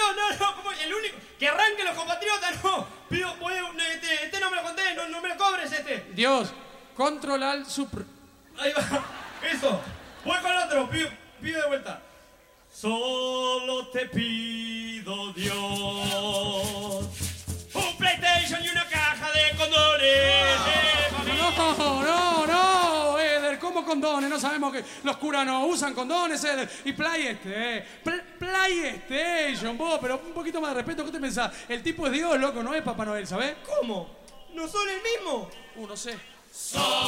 No, como el único. Que arranque los compatriotas, no. Pido, este no me lo conté, no me lo cobres este. Dios, controlar Ahí va, eso. Voy con otro, pido de vuelta. Solo te pido, Dios, un PlayStation y una caja de condones. No, Eder, ¿cómo condones? No sabemos que los curas no usan condones, Eder. Y PlayStation, vos, pero un poquito más de respeto, ¿qué te pensás? El tipo es Dios, loco, no es Papá Noel, ¿sabés? ¿Cómo? ¿No son el mismo? No sé.